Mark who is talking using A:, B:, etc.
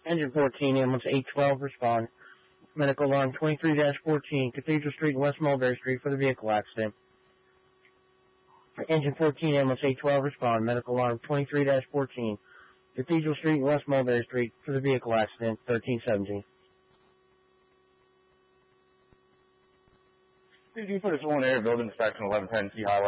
A: Engine 14, ambulance 812, respond. Medical alarm 23-14, Cathedral Street and West Mulberry Street for the vehicle accident. Engine 14, ambulance 812, respond. Medical alarm 23-14, Cathedral Street and West Mulberry Street for the vehicle accident, 1317.
B: Did you put a 1 area building inspection 1110 Key Highway?